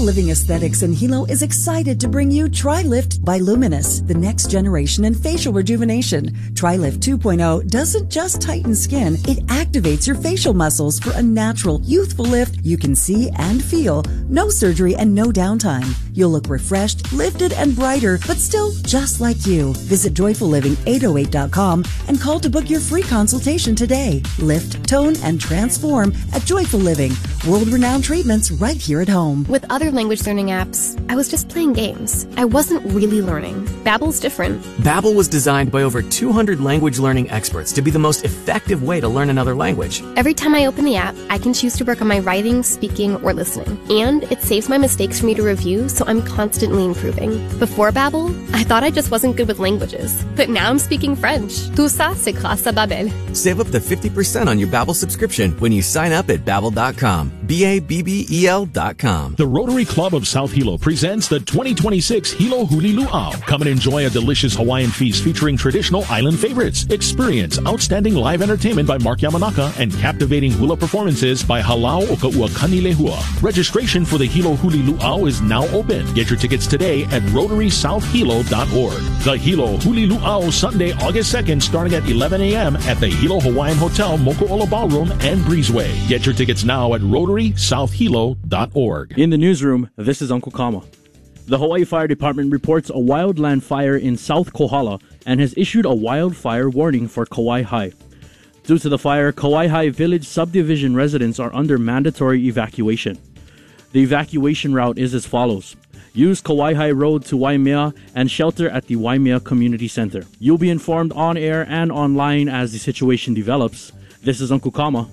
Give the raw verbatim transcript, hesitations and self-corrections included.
Living Aesthetics in Hilo is excited to bring you TriLift by Luminous, the next generation in facial rejuvenation. TriLift two point oh doesn't just tighten skin, it activates your facial muscles for a natural, youthful lift you can see and feel. No surgery and no downtime. You'll look refreshed, lifted, and brighter, but still just like you. Visit joyful living eight oh eight dot com and call to book your free consultation today. Lift, tone, and transform at Joyful Living. World-renowned treatments right here at home. With other language learning apps, I was just playing games. I wasn't really learning. Babbel's different. Babbel was designed by over two hundred language learning experts to be the most effective way to learn another language. Every time I open the app, I can choose to work on my writing, speaking, or listening. And it saves my mistakes for me to review, so I'm constantly improving. Before Babbel, I thought I just wasn't good with languages. But now I'm speaking French. Tout ça, c'est grâce à Babbel. Save up to fifty percent on your Babbel subscription when you sign up at babbel dot com. B A B B E L dot com. The Rotary Club of South Hilo presents the twenty twenty-six Hilo Huli Luau. Come and enjoy a delicious Hawaiian feast featuring traditional island favorites. Experience outstanding live entertainment by Mark Yamanaka and captivating hula performances by Halau Okaua Kanilehua. Registration for the Hilo Huli Luau is now open. Get your tickets today at rotary south hilo dot org. The Hilo Huli Luau, Sunday, August second, starting at eleven a.m. at the Hilo Hawaiian Hotel, Moku'ola Ballroom and Breezeway. Get your tickets now at rotary south hilo dot org. In the newsroom, this is Uncle Kama. The Hawaii Fire Department reports a wildland fire in South Kohala and has issued a wildfire warning for Kauai High. Due to the fire, Kauai High Village subdivision residents are under mandatory evacuation. The evacuation route is as follows. Use Kauai High Road to Waimea and shelter at the Waimea Community Center. You'll be informed on air and online as the situation develops. This is Uncle Kama.